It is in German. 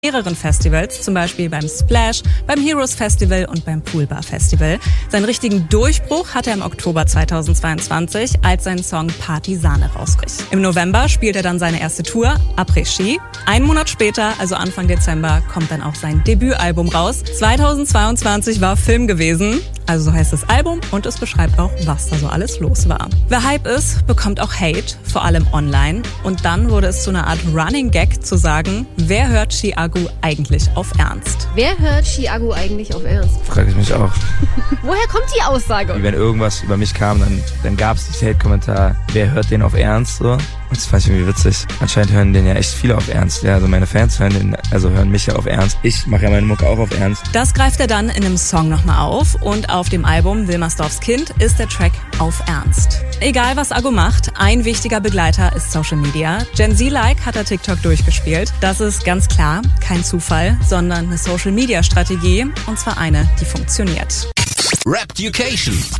mehreren Festivals, zum Beispiel beim Splash, beim Heroes Festival und beim Poolbar Festival. Seinen richtigen Durchbruch hatte er im Oktober 2022, als sein Song Partisane rauskrich. Im November spielt er dann seine erste Tour, Après Ski. Einen Monat später, also Anfang Dezember, kommt dann auch sein Debütalbum raus. 2022 war Film gewesen, also so heißt das Album, und es beschreibt auch, was da so alles los war. Wer Hype ist, bekommt auch Hate, vor allem online. Und dann wurde es zu einer Art Running Gag zu sagen, wer hört Chiago eigentlich auf Ernst? Wer hört Chiago eigentlich auf Ernst? Frage ich mich auch. Woher kommt die Aussage? Wenn irgendwas über mich kam, dann gab es diesen Hate-Kommentar, wer hört den auf Ernst? So. Und das fand ich irgendwie witzig. Anscheinend hören den ja echt viele auf Ernst. Ja, also meine Fans hören mich ja auf Ernst. Ich mache ja meine Mucke auch auf Ernst. Das greift er dann in einem Song nochmal auf. Und auf dem Album Wilmersdorfs Kind ist der Track Auf Ernst. Egal was Aggo macht, ein wichtiger Begleiter ist Social Media. Gen Z-like hat er TikTok durchgespielt. Das ist ganz klar kein Zufall, sondern eine Social-Media-Strategie. Und zwar eine, die funktioniert. Rap Education.